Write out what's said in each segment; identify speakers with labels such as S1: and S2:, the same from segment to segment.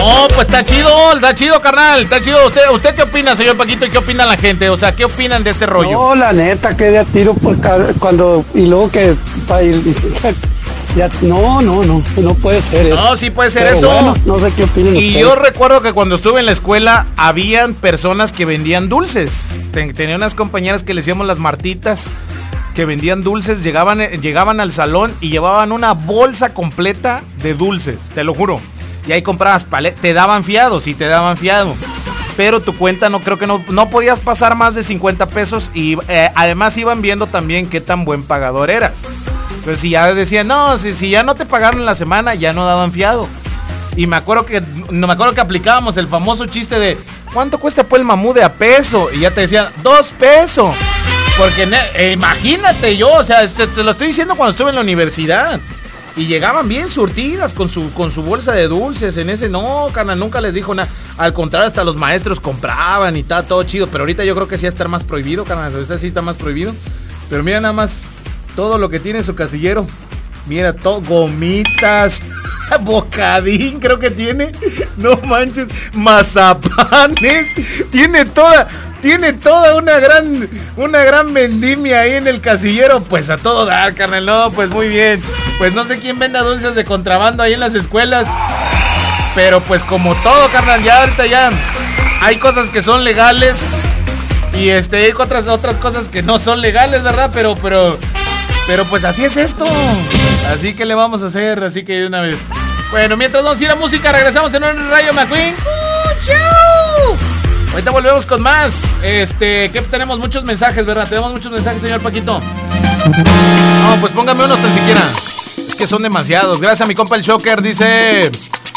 S1: No, pues está chido, carnal, está chido. ¿Usted qué opina, señor Paquito, y qué opina la gente? O sea, ¿qué opinan de este rollo?
S2: No, la neta, que de a tiro por cuando, y luego que para ir, ya, no puede ser eso.
S1: No, sí puede ser
S2: pero
S1: eso.
S2: Bueno, no sé qué opinan
S1: Y
S2: ustedes.
S1: yo recuerdo que cuando estuve en la escuela, habían personas que vendían dulces. Tenía unas compañeras que le decíamos las Martitas, que vendían dulces, llegaban al salón y llevaban una bolsa completa de dulces, te lo juro. Y ahí comprabas paletas, te daban fiado, pero tu cuenta creo que no podías pasar más de 50 pesos y además iban viendo también qué tan buen pagador eras. Entonces si ya decían, no, si ya no te pagaron en la semana, ya no daban fiado. Y me acuerdo que aplicábamos el famoso chiste de ¿cuánto cuesta pues el mamú de a peso? Y ya te decían, 2 pesos. Porque imagínate yo, o sea, te lo estoy diciendo cuando estuve en la universidad. Y llegaban bien surtidas con su bolsa de dulces. En ese, no, carnal, nunca les dijo nada. Al contrario, hasta los maestros compraban y estaba todo chido. Pero ahorita yo creo que sí va a estar más prohibido, carnal. Ahorita sí está más prohibido. Pero mira nada más todo lo que tiene su casillero. Mira, todo, gomitas, bocadín creo que tiene. No manches, mazapanes. Tiene toda una gran vendimia ahí en el casillero. Pues a todo dar, carnal. No, pues muy bien. Pues no sé quién venda dulces de contrabando ahí en las escuelas. Pero pues como todo, carnal, ya ahorita ya hay cosas que son legales. Y hay otras cosas que no son legales, ¿verdad? Pero pues así es esto. Así que le vamos a hacer, así que de una vez. Bueno, mientras vamos a ir a música, regresamos en un Rayo McQueen. ¡Chau! Ahorita volvemos con más. Que tenemos muchos mensajes, ¿verdad? Tenemos muchos mensajes, señor Paquito. No, pues póngame unos tan siquiera. Es que son demasiados. Gracias a mi compa el Shocker, dice,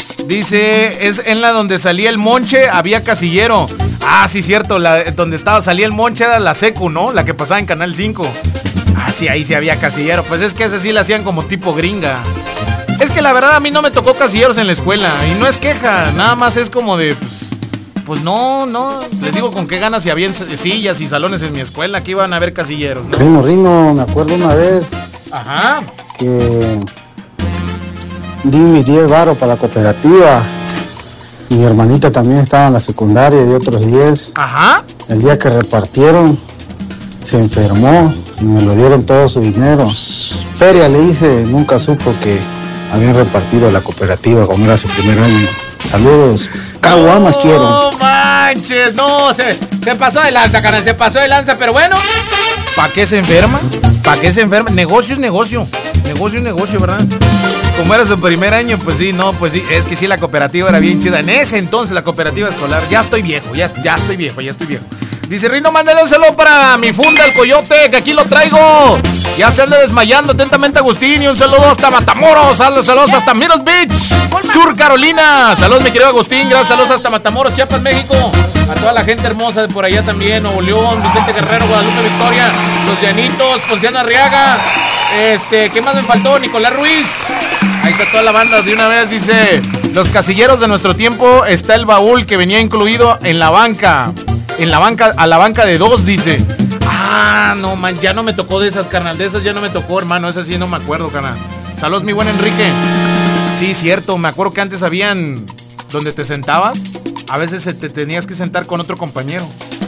S1: es en la donde salía el Monche, había casillero. Ah, sí, cierto, donde salía el Monche era la Secu, ¿no? La que pasaba en Canal 5. Ah, sí, ahí sí había casillero. Pues es que ese sí la hacían como tipo gringa. Es que la verdad a mí no me tocó casilleros en la escuela. Y no es queja, nada más es como de, pues no. Les digo con qué ganas si había sillas y salones en mi escuela que iban a haber casilleros, ¿no?
S3: Rino, me acuerdo una vez.
S1: Ajá.
S3: Que di mis 10 varos para la cooperativa. Y mi hermanita también estaba en la secundaria y otros 10.
S1: Ajá.
S3: El día que repartieron, se enfermó y me lo dieron todo su dinero. Feria le hice, nunca supo que habían repartido la cooperativa como era su primer año. Saludos. Caguamas quiero.
S1: No manches, no, se pasó de lanza, carnal, se pasó de lanza, pero bueno. ¿Para qué se enferma? Negocio es negocio. Negocio es negocio, ¿verdad? Como era su primer año, pues sí, es que sí, la cooperativa era bien chida. En ese entonces la cooperativa escolar, ya estoy viejo. Dice Rino, mándale un saludo para mi funda, el Coyote, que aquí lo traigo. Ya se anda desmayando, atentamente Agustín, y un saludo hasta Matamoros, saludos hasta Myrtle Beach, Sur Carolina. Saludos mi querido Agustín, gracias, saludos hasta Matamoros, Chiapas, México. A toda la gente hermosa de por allá también, Nuevo León, Vicente Guerrero, Guadalupe Victoria, Los Llanitos, Ponciano Arriaga. ¿Qué más me faltó? Nicolás Ruiz. Ahí está toda la banda de una vez, dice, los casilleros de nuestro tiempo está el baúl que venía incluido en la banca. A la banca de 2, dice. Ah, no, man, ya no me tocó de esas, carnal. De esas ya no me tocó, hermano. Esas sí no me acuerdo, carnal. Saludos, mi buen Enrique. Sí, cierto. Me acuerdo que antes habían donde te sentabas. A veces te tenías que sentar con otro compañero.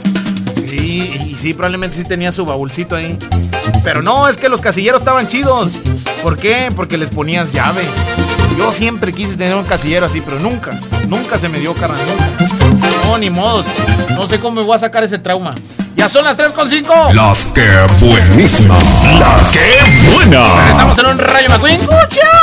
S1: Sí, y sí, probablemente sí tenía su baúlcito ahí. Pero no, es que los casilleros estaban chidos. ¿Por qué? Porque les ponías llave. Yo siempre quise tener un casillero así, pero nunca se me dio, carnal, nunca. No, ni modos. No sé cómo me voy a sacar ese trauma. Ya son las 3:05.
S4: Las que buenísimas. Las que buenas.
S1: Regresamos en un Rayo McQueen. ¡Escucha!